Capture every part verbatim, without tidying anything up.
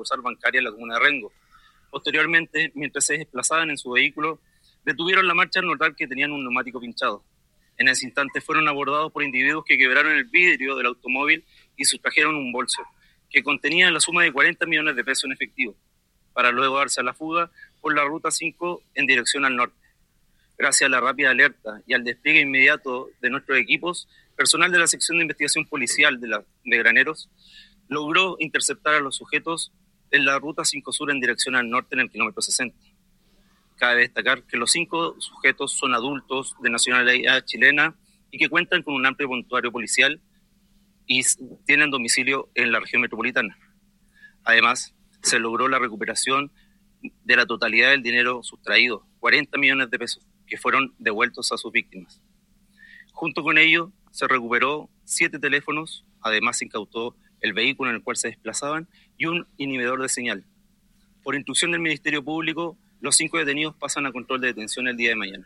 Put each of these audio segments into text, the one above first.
sucursal bancaria en la comuna de Rengo. Posteriormente, mientras se desplazaban en su vehículo, detuvieron la marcha al notar que tenían un neumático pinchado. En ese instante fueron abordados por individuos que quebraron el vidrio del automóvil y sustrajeron un bolso que contenía la suma de cuarenta millones de pesos en efectivo, para luego darse a la fuga por la ruta cinco en dirección al norte. Gracias a la rápida alerta y al despliegue inmediato de nuestros equipos, personal de la sección de investigación policial de, la, de Graneros logró interceptar a los sujetos en la ruta cinco Sur en dirección al norte en el kilómetro sesenta. Cabe destacar que los cinco sujetos son adultos de nacionalidad chilena y que cuentan con un amplio prontuario policial y tienen domicilio en la región metropolitana. Además, se logró la recuperación de la totalidad del dinero sustraído, cuarenta millones de pesos, que fueron devueltos a sus víctimas. Junto con ello, se recuperó siete teléfonos, además se incautó el vehículo en el cual se desplazaban y un inhibidor de señal. Por instrucción del Ministerio Público, los cinco detenidos pasan a control de detención el día de mañana.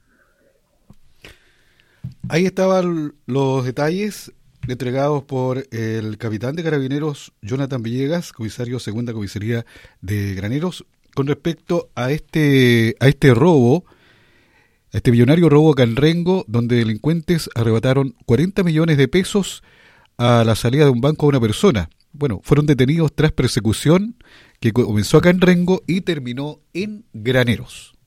Ahí estaban los detalles entregados por el capitán de Carabineros, Jonathan Villegas, comisario segunda comisaría de Graneros, con respecto a este, a este robo, a este millonario robo acá en Rengo, donde delincuentes arrebataron cuarenta millones de pesos a la salida de un banco a una persona. Bueno, fueron detenidos tras persecución que comenzó acá en Rengo y terminó en Graneros.